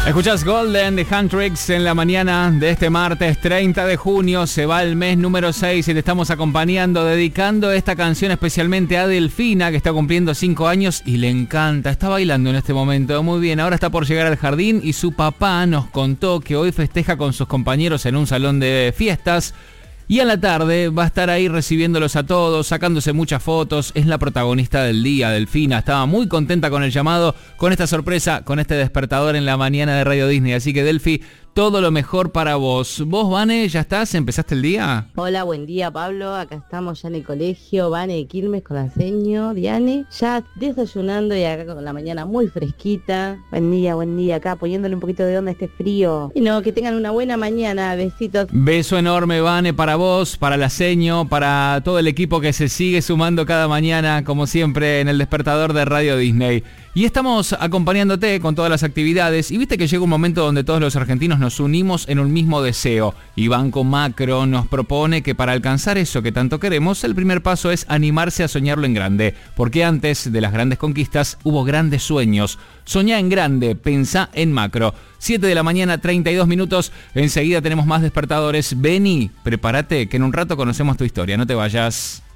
Escuchás Golden de Handtricks en la mañana de este martes 30 de junio. Se va el mes número 6 y te estamos acompañando, dedicando esta canción especialmente a Delfina, que está cumpliendo 5 años y le encanta. Está bailando en este momento. Muy bien, ahora está por llegar al jardín y su papá nos contó que hoy festeja con sus compañeros en un salón de fiestas. Y a la tarde va a estar ahí recibiéndolos a todos, sacándose muchas fotos. Es la protagonista del día, Delfina. Estaba muy contenta con el llamado, con esta sorpresa, con este despertador en la mañana de Radio Disney. Así que, Delfi, todo lo mejor para vos. ¿Vos, Vane, ya estás? ¿Empezaste el día? Hola, buen día, Pablo. Acá estamos ya en el colegio. Vane de Quilmes con la seño, Diane. Ya desayunando y acá con la mañana muy fresquita. Buen día. Acá poniéndole un poquito de onda a este frío. Y no, que tengan una buena mañana. Besitos. Beso enorme, Vane, para vos, para la seño, para todo el equipo que se sigue sumando cada mañana, como siempre, en el despertador de Radio Disney. Y estamos acompañándote con todas las actividades. Y viste que llega un momento donde todos los argentinos nos unimos en un mismo deseo. Y Banco Macro nos propone que para alcanzar eso que tanto queremos, el primer paso es animarse a soñarlo en grande. Porque antes de las grandes conquistas hubo grandes sueños. Soñá en grande, pensá en macro. 7 de la mañana, 32 minutos. Enseguida tenemos más despertadores. Vení, prepárate, que en un rato conocemos tu historia. No te vayas.